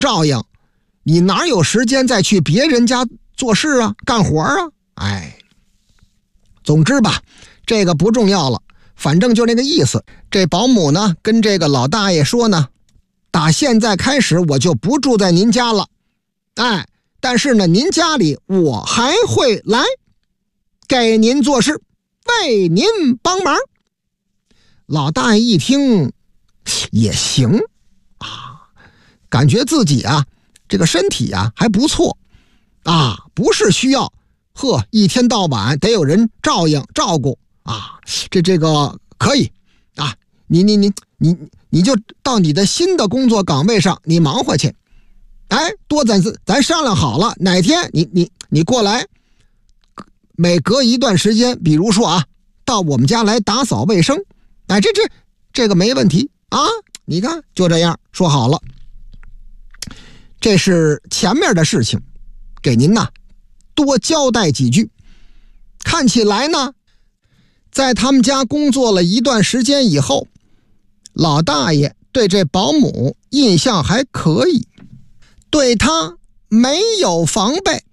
照应，你哪有时间再去别人家做事啊，干活啊？总之吧，这个不重要了，反正就那个意思。这保姆呢跟这个老大爷说呢，打现在开始我就不住在您家了，但是呢您家里我还会来给您做事，为您帮忙。老大爷一听也行啊，感觉自己啊这个身体啊还不错啊，不是需要一天到晚得有人照应照顾啊，这个可以啊，你就到你的新的工作岗位上你忙活去，咱商量好了，哪天你过来，每隔一段时间，比如说啊，到我们家来打扫卫生，这个没问题啊，你看就这样说好了。这是前面的事情，给您呢多交代几句。看起来呢，在他们家工作了一段时间以后，老大爷对这保姆印象还可以，对他没有防备。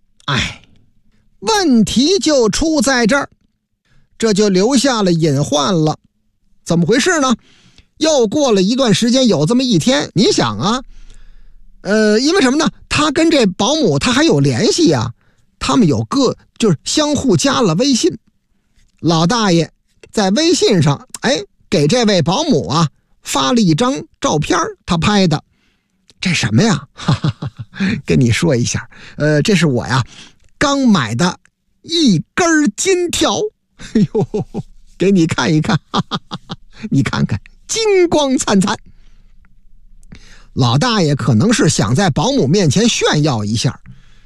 问题就出在这儿，这就留下了隐患了。怎么回事呢？又过了一段时间，有这么一天，你想啊，因为什么呢？他跟这保姆他还有联系啊，他们就是相互加了微信。老大爷在微信上给这位保姆啊发了一张照片，他拍的。这什么呀？跟你说一下，这是我呀刚买的一根金条，给你看一看，你看看金光灿灿。老大爷可能是想在保姆面前炫耀一下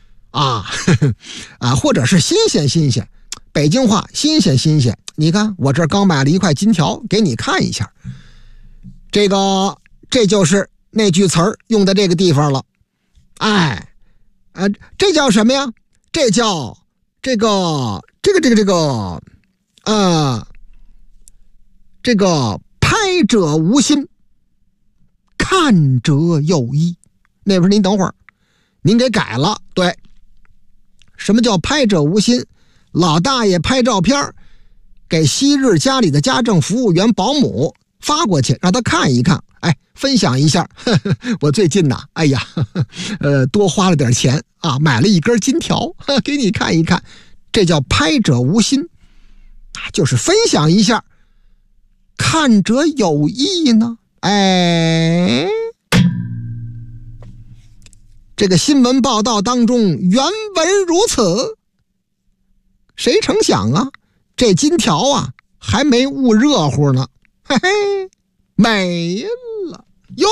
或者是新鲜，北京话新鲜。你看我这刚买了一块金条，给你看一下。这就是那句词儿用的这个地方了。这叫什么呀？这叫这个拍者无心，看者有意。那边您等会儿，您给改了。对，什么叫拍者无心？老大爷拍照片给昔日家里的家政服务员保姆发过去，让他看一看，分享一下。我最近呢，多花了点钱啊，买了一根金条，给你看一看。这叫拍者无心，就是分享一下。看者有意呢，这个新闻报道当中原文如此。谁成想啊，这金条啊还没捂热乎呢，没了哟。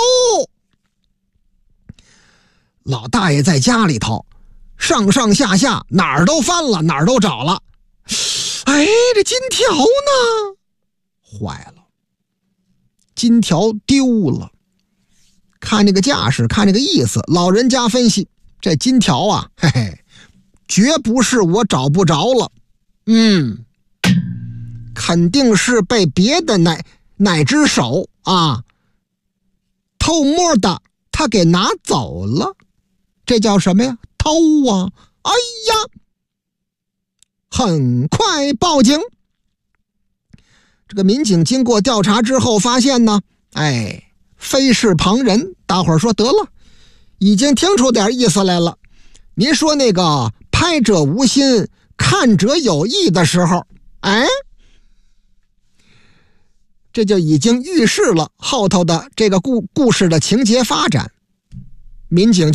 老大爷在家里头上下哪儿都翻了，哪儿都找了，这金条呢？坏了，金条丢了。看这个架势，看这个意思，老人家分析，这金条啊，绝不是我找不着了，肯定是被别的哪只手偷摸的他给拿走了。这叫什么呀？偷啊！很快报警。这个民警经过调查之后发现呢，非是旁人。大伙儿说得了，已经听出点意思来了。您说那个拍者无心，看者有意的时候，这就已经预示了后头的这个故事的情节发展。民警就